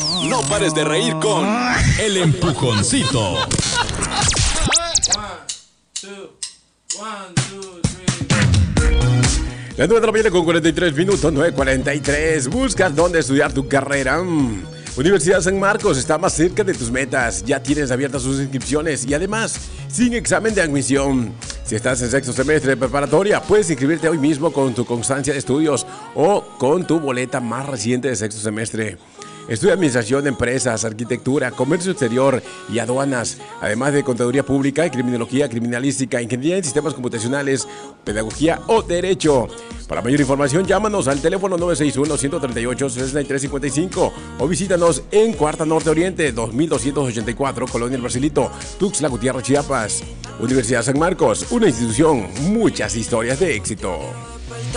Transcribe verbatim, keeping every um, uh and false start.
No pares de reír con El Empujoncito. Las nueve de la mañana con cuarenta y tres minutos, nueve cuarenta y tres. ¿Buscas dónde estudiar tu carrera? Mm. Universidad San Marcos está más cerca de tus metas. Ya tienes abiertas sus inscripciones y además sin examen de admisión. Si estás en sexto semestre de preparatoria, puedes inscribirte hoy mismo con tu constancia de estudios o con tu boleta más reciente de sexto semestre. Estudia Administración de Empresas, Arquitectura, Comercio Exterior y Aduanas, además de Contaduría Pública, Criminología, Criminalística, Ingeniería en Sistemas Computacionales, Pedagogía o Derecho. Para mayor información, llámanos al teléfono nueve seis uno, uno tres ocho, seis tres cinco cinco o visítanos en Cuarta Norte Oriente, dos mil doscientos ochenta y cuatro, Colonia El Brasilito, Tuxtla Gutiérrez, Chiapas. Universidad San Marcos, una institución, muchas historias de éxito.